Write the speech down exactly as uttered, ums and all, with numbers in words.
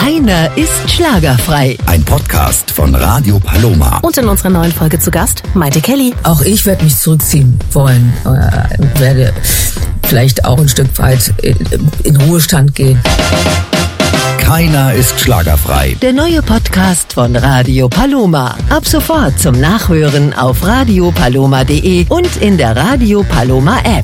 Keiner ist schlagerfrei. Ein Podcast von Radio Paloma. Und in unserer neuen Folge zu Gast Maite Kelly. Auch ich werde mich zurückziehen wollen. Äh, werde vielleicht auch ein Stück weit in Ruhestand gehen. Keiner ist schlagerfrei. Der neue Podcast von Radio Paloma. Ab sofort zum Nachhören auf radio paloma punkt de und in der Radio Paloma App.